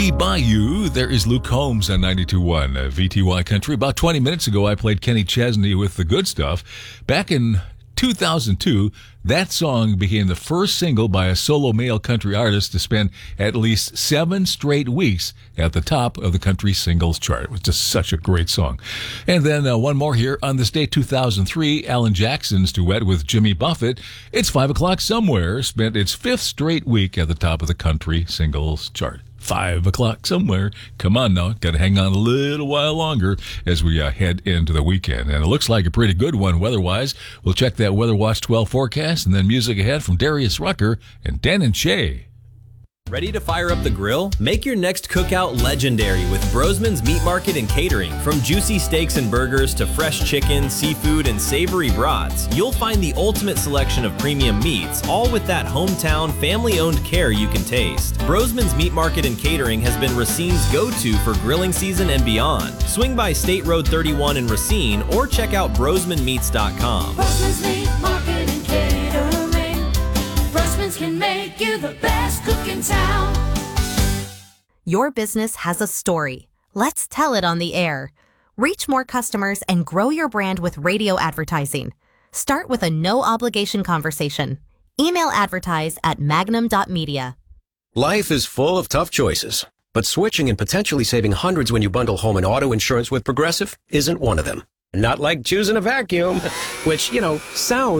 Me By You. There is Luke Combs on 92.1 VTY Country. About 20 minutes ago, I played Kenny Chesney with The Good Stuff. Back in 2002, that song became the first single by a solo male country artist to spend at least 7 straight weeks at the top of the country singles chart. It was just such a great song. And then one more here. On this day, 2003, Alan Jackson's duet with Jimmy Buffett, It's 5 O'Clock Somewhere, spent its 5th straight week at the top of the country singles chart. 5 o'clock somewhere. Come on now. Got to hang on a little while longer as we head into the weekend. And it looks like a pretty good one weather-wise. We'll check that Weather Watch 12 forecast and then music ahead from Darius Rucker and Dan and Shay. Ready to fire up the grill? Make your next cookout legendary with Brosman's Meat Market and Catering. From juicy steaks and burgers to fresh chicken, seafood, and savory brats, you'll find the ultimate selection of premium meats, all with that hometown, family-owned care you can taste. Brosman's Meat Market and Catering has been Racine's go-to for grilling season and beyond. Swing by State Road 31 in Racine or check out brosmanmeats.com. Brosman's Meat Market and Catering. Brosman's can make you the best cook in town. Your business has a story. Let's tell it on the air. Reach more customers and grow your brand with radio advertising. Start with a no-obligation conversation. Email advertise at magnum.media. Life is full of tough choices, but switching and potentially saving hundreds when you bundle home and auto insurance with Progressive isn't one of them. Not like choosing a vacuum, which, sounds